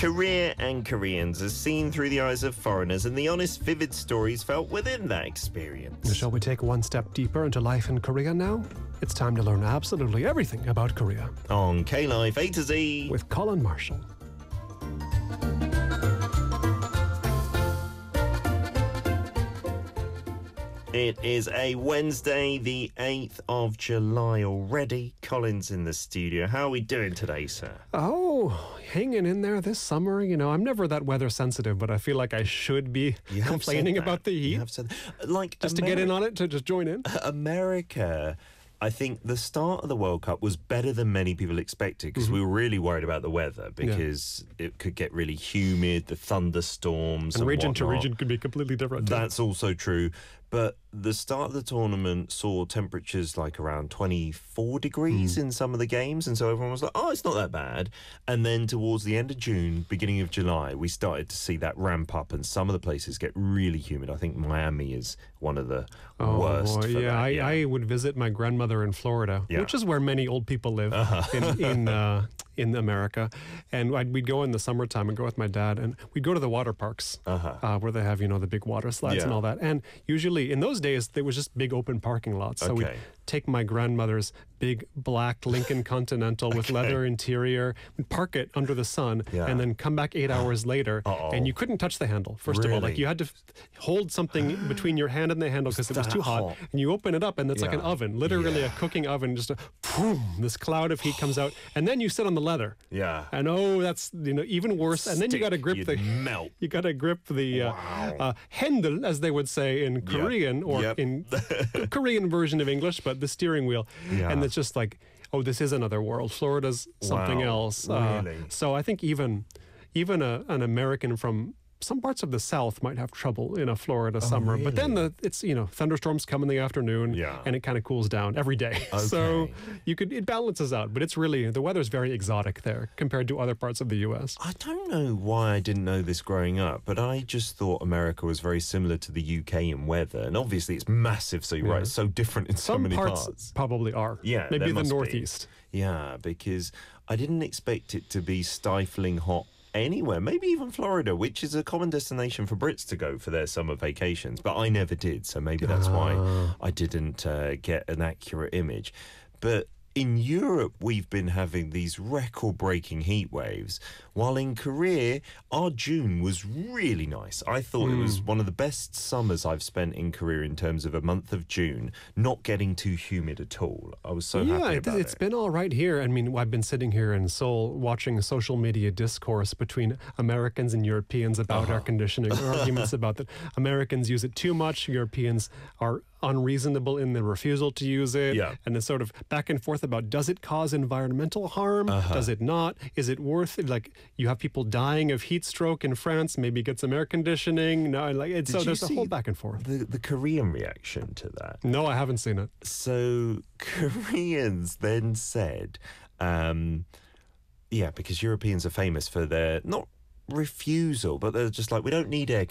Korea and Koreans are seen through the eyes of foreigners, and the honest, vivid stories felt within that experience. Shall we take one step deeper into life in Korea now? It's time to learn absolutely everything about Korea. On K-Life A to Z with Colin Marshall. It is a Wednesday, the 8th of July already. Colin's in the studio. How are we doing today, sir? Oh, hanging in there this summer. You know, I'm never that weather sensitive, but I feel like I should be complaining about the heat. You have said that. Like just to get in on it, to just join in. America, I think the start of the World Cup was better than many people expected because we were really worried about the weather because it could get really humid, the thunderstorms and region to whatnot. region could be completely different. That's also true. But the start of the tournament saw temperatures like around 24 degrees in some of the games. And so everyone was like, oh, it's not that bad. And then towards the end of June, beginning of July, we started to see that ramp up and some of the places get really humid. I think Miami is one of the worst. Boy, I would visit my grandmother in Florida, which is where many old people live in America. And we'd go in the summertime and go with my dad, and we'd go to the water parks where they have, the big water slides and all that. And usually in those days, there was just big open parking lots. So we'd take my grandmother's big black Lincoln Continental with leather interior, we'd park it under the sun, and then come back 8 hours later, and you couldn't touch the handle, first of all. Like, you had to hold something between your hand and the handle because it was too hot. And you open it up, and it's like an oven, literally a cooking oven. Just this cloud of heat comes out, and then you sit on the leather. Yeah. And that's even worse. And then you got to grip melt. You got to grip the hendel, as they would say in Korean, or in Korean version of English, but the steering wheel. And it's just like, this is another world. Florida's something else. Really? So I think even an American from some parts of the South might have trouble in a Florida summer. Really? But then it's thunderstorms come in the afternoon, and it kind of cools down every day. So it balances out. But it's really, the weather's very exotic there compared to other parts of the U.S. I don't know why I didn't know this growing up, but I just thought America was very similar to the UK in weather. And obviously it's massive, so you're right, it's so different in so many parts. Probably are. Yeah, maybe the Northeast. Yeah, because I didn't expect it to be stifling hot anywhere, maybe even Florida, which is a common destination for Brits to go for their summer vacations, but I never did, so maybe that's why I didn't get an accurate image. But in Europe, we've been having these record-breaking heat waves, while in Korea, our June was really nice. I thought it was one of the best summers I've spent in Korea in terms of a month of June, not getting too humid at all. I was so happy about it. It's been all right here. I mean, I've been sitting here in Seoul watching social media discourse between Americans and Europeans about air conditioning, arguments about that Americans use it too much, Europeans are unreasonable in the refusal to use it, and it's sort of back and forth about, does it cause environmental harm? Does it not? Is it worth it? Like, you have people dying of heat stroke in France, maybe get some air conditioning. No, so there's a whole back and forth. The Korean reaction to that? No, I haven't seen it. So Koreans then said, because Europeans are famous for their, not refusal, but they're just like, we don't need air